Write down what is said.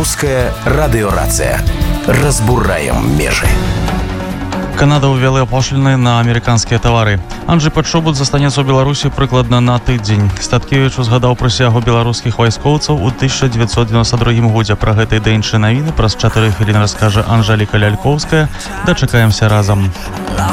Беларуская радыёрацыя. Разбураем межы. Канада ўвяла пошліны на амерыканскія тавары. Анджэй Падшобут застанецца ў Беларусі прыкладна на тыдзень. Статкевіч узгадаў прысягу беларускіх вайскоўцаў у 1992 годзе. Пра гэта і да іншыя навіны праз 4 хвіліны раскажа Анжэліка Лялькоўская. Дачакаемся разам.